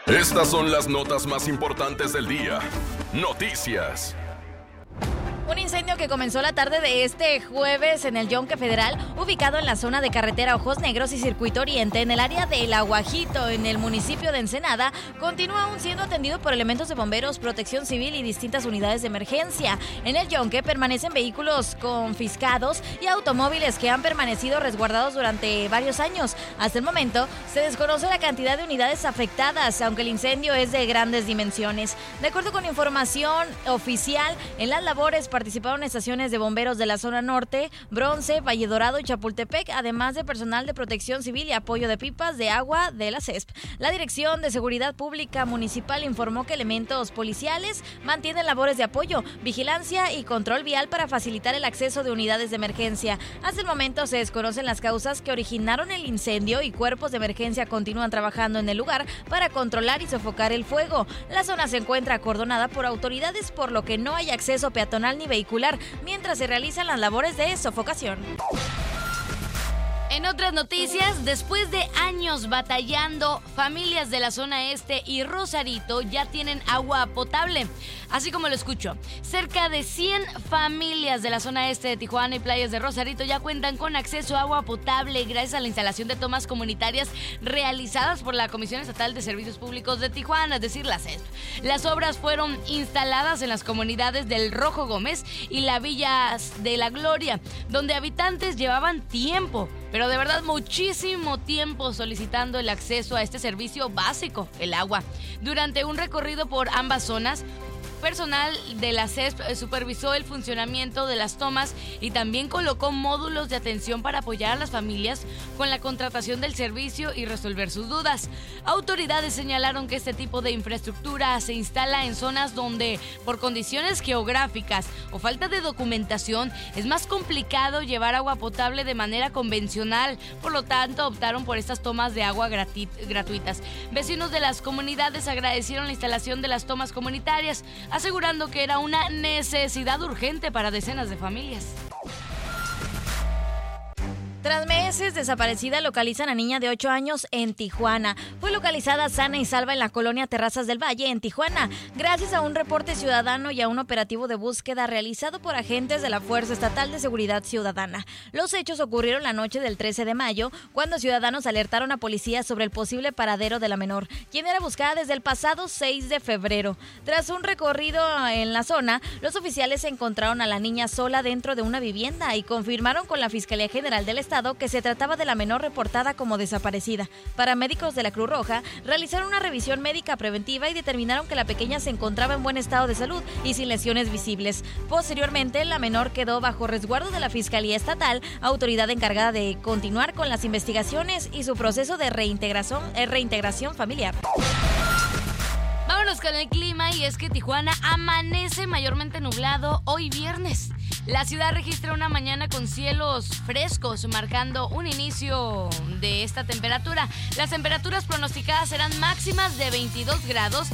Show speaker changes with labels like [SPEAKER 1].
[SPEAKER 1] Estas son las notas más importantes del día. Noticias.
[SPEAKER 2] Un incendio que comenzó la tarde de este jueves en el Yunque Federal, ubicado en la zona de carretera Ojos Negros y Circuito Oriente, en el área de El Aguajito, en el municipio de Ensenada, continúa aún siendo atendido por elementos de bomberos, protección civil y distintas unidades de emergencia. En el Yunque permanecen vehículos confiscados y automóviles que han permanecido resguardados durante varios años. Hasta el momento, se desconoce la cantidad de unidades afectadas, aunque el incendio es de grandes dimensiones. De acuerdo con información oficial, en las labores participaron estaciones de bomberos de la zona norte, Bronce, Valle Dorado y Chapultepec, además de personal de protección civil y apoyo de pipas de agua de la CESP. La Dirección de Seguridad Pública Municipal informó que elementos policiales mantienen labores de apoyo, vigilancia y control vial para facilitar el acceso de unidades de emergencia. Hasta el momento se desconocen las causas que originaron el incendio y cuerpos de emergencia continúan trabajando en el lugar para controlar y sofocar el fuego. La zona se encuentra acordonada por autoridades, por lo que no hay acceso peatonal ni vehicular mientras se realizan las labores de sofocación. En otras noticias, después de años batallando, familias de la zona este y Rosarito ya tienen agua potable. Así como lo escucho, cerca de 100 familias de la zona este de Tijuana y playas de Rosarito ya cuentan con acceso a agua potable gracias a la instalación de tomas comunitarias realizadas por la Comisión Estatal de Servicios Públicos de Tijuana, es decir, la CESP. Las obras fueron instaladas en las comunidades del Rojo Gómez y la Villa de la Gloria, donde habitantes llevaban tiempo, pero de verdad muchísimo tiempo solicitando el acceso a este servicio básico, el agua. Durante un recorrido por ambas zonas, personal de la CESP supervisó el funcionamiento de las tomas y también colocó módulos de atención para apoyar a las familias con la contratación del servicio y resolver sus dudas. Autoridades señalaron que este tipo de infraestructura se instala en zonas donde, por condiciones geográficas o falta de documentación, es más complicado llevar agua potable de manera convencional. Por lo tanto, optaron por estas tomas de agua gratuitas. Vecinos de las comunidades agradecieron la instalación de las tomas comunitarias, asegurando que era una necesidad urgente para decenas de familias. Tras meses desaparecida, localizan a niña de 8 años en Tijuana. Fue localizada sana y salva en la colonia Terrazas del Valle, en Tijuana, gracias a un reporte ciudadano y a un operativo de búsqueda realizado por agentes de la Fuerza Estatal de Seguridad Ciudadana. Los hechos ocurrieron la noche del 13 de mayo, cuando ciudadanos alertaron a policías sobre el posible paradero de la menor, quien era buscada desde el pasado 6 de febrero. Tras un recorrido en la zona, los oficiales encontraron a la niña sola dentro de una vivienda y confirmaron con la Fiscalía General del Estado que se trataba de la menor reportada como desaparecida. Paramédicos de la Cruz Roja realizaron una revisión médica preventiva y determinaron que la pequeña se encontraba en buen estado de salud y sin lesiones visibles. Posteriormente, la menor quedó bajo resguardo de la Fiscalía Estatal, autoridad encargada de continuar con las investigaciones y su proceso de reintegración familiar. Vámonos con el clima, y es que Tijuana amanece mayormente nublado hoy viernes. La ciudad registra una mañana con cielos frescos, marcando un inicio de esta temperatura. Las temperaturas pronosticadas serán máximas de 22 grados